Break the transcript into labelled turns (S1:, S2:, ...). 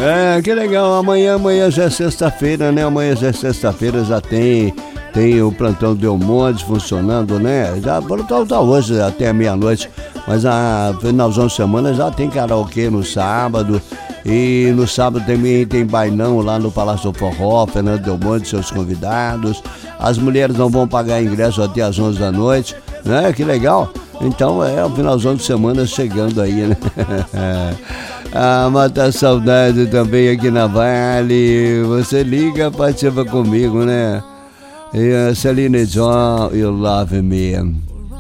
S1: Que legal. Amanhã já é sexta-feira, né? Amanhã já é sexta-feira, já tem o plantão Delmonte funcionando, né? Já o plantão tá hoje até a meia-noite, mas a finalzão de semana já tem karaokê no sábado. E no sábado também tem bailão lá no Palácio do Forró, Fernando Delmonte e seus convidados. As mulheres não vão pagar ingresso até às 11 da noite, né? Que legal. Então é o finalzão de semana chegando aí, né? Mata a saudade também aqui na Vale. Você liga, participa comigo, né? Celine Dion, You Love Me.